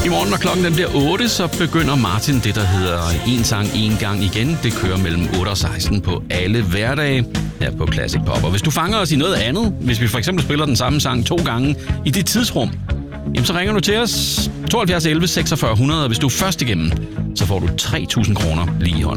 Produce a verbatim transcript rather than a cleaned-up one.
I morgen, når klokken den bliver otte, så begynder Martin det, der hedder En sang, en gang igen. Det kører mellem otte og seksten på alle hverdage her på Classic Pop. Og hvis du fanger os i noget andet, hvis vi for eksempel spiller den samme sang to gange i det tidsrum, jamen så ringer du til os tooghalvfjerds elleve seksogfyrre hundrede, og hvis du er først igennem, så får du tre tusind kroner lige i hånden.